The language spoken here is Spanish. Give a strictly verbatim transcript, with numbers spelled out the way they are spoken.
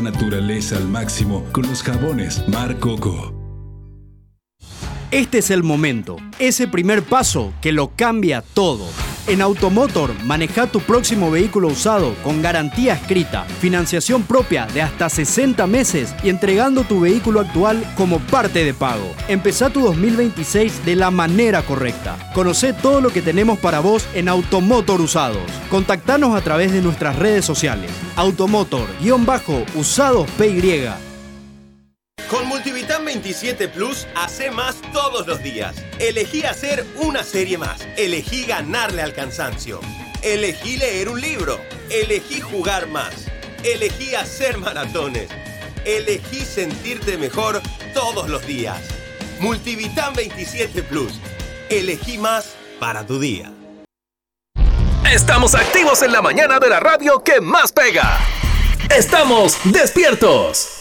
Naturaleza al máximo con los jabones Mar Coco. Este es el momento, ese primer paso que lo cambia todo. En Automotor, maneja tu próximo vehículo usado con garantía escrita, financiación propia de hasta sesenta meses y entregando tu vehículo actual como parte de pago. Empezá tu dos mil veintiséis de la manera correcta. Conocé todo lo que tenemos para vos en Automotor Usados. Contactanos a través de nuestras redes sociales. Automotor-Usados P Y. Con Multivitam veintisiete Plus, hace más todos los días. Elegí hacer una serie más. Elegí ganarle al cansancio. Elegí leer un libro. Elegí jugar más. Elegí hacer maratones. Elegí sentirte mejor todos los días. Multivitam veintisiete Plus. Elegí más para tu día. Estamos activos en la mañana de la radio que más pega. Estamos despiertos.